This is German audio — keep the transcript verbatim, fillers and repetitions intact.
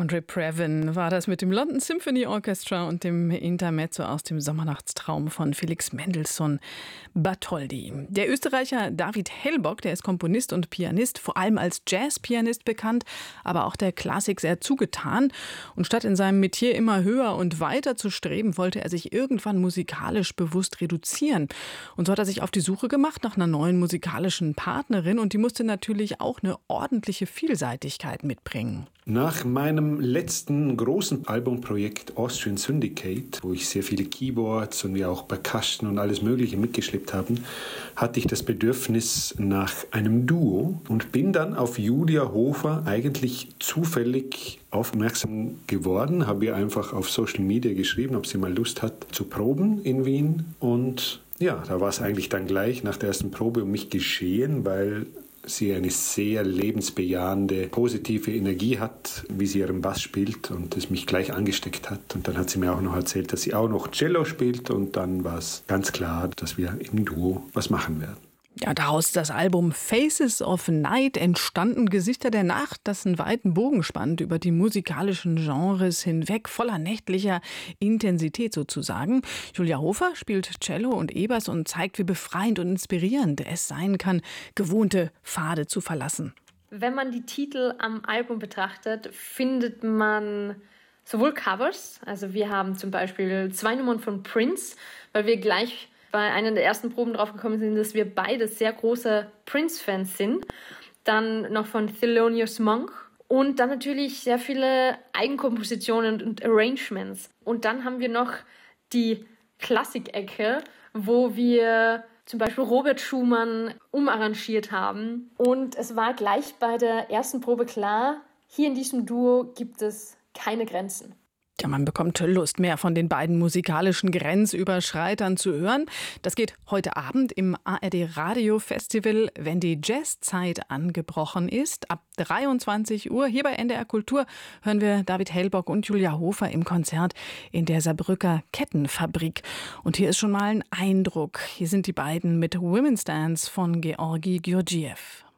Andre Previn war das mit dem London Symphony Orchestra und dem Intermezzo aus dem Sommernachtstraum von Felix Mendelssohn Bartholdy. Der Österreicher David Hellbock, der ist Komponist und Pianist, vor allem als Jazzpianist bekannt, aber auch der Klassik sehr zugetan. Und statt in seinem Metier immer höher und weiter zu streben, wollte er sich irgendwann musikalisch bewusst reduzieren. Und so hat er sich auf die Suche gemacht nach einer neuen musikalischen Partnerin und die musste natürlich auch eine ordentliche Vielseitigkeit mitbringen. Nach meinem letzten großen Albumprojekt Austrian Syndicate, wo ich sehr viele Keyboards und wie auch Percussion und alles Mögliche mitgeschleppt habe, hatte ich das Bedürfnis nach einem Duo und bin dann auf Julia Hofer eigentlich zufällig aufmerksam geworden. Habe ihr einfach auf Social Media geschrieben, ob sie mal Lust hat zu proben in Wien. Und ja, da war es eigentlich dann gleich nach der ersten Probe um mich geschehen, weil sie eine sehr lebensbejahende, positive Energie hat, wie sie ihren Bass spielt und es mich gleich angesteckt hat. Und dann hat sie mir auch noch erzählt, dass sie auch noch Cello spielt und dann war es ganz klar, dass wir im Duo was machen werden. Ja, daraus ist das Album Faces of Night entstanden, Gesichter der Nacht, das einen weiten Bogen spannt über die musikalischen Genres hinweg, voller nächtlicher Intensität sozusagen. Julia Hofer spielt Cello und E-Bass und zeigt, wie befreiend und inspirierend es sein kann, gewohnte Pfade zu verlassen. Wenn man die Titel am Album betrachtet, findet man sowohl Covers, also wir haben zum Beispiel zwei Nummern von Prince, weil wir gleich bei einer der ersten Proben drauf gekommen sind, dass wir beide sehr große Prince-Fans sind. Dann noch von Thelonious Monk und dann natürlich sehr viele Eigenkompositionen und Arrangements. Und dann haben wir noch die Klassik-Ecke, wo wir zum Beispiel Robert Schumann umarrangiert haben. Und es war gleich bei der ersten Probe klar, hier in diesem Duo gibt es keine Grenzen. Ja, man bekommt Lust, mehr von den beiden musikalischen Grenzüberschreitern zu hören. Das geht heute Abend im A R D Radio Festival, wenn die Jazzzeit angebrochen ist. Ab dreiundzwanzig Uhr hier bei N D R Kultur hören wir David Hellbock und Julia Hofer im Konzert in der Saarbrücker Kettenfabrik. Und hier ist schon mal ein Eindruck. Hier sind die beiden mit Women's Dance von Georgi Georgiev.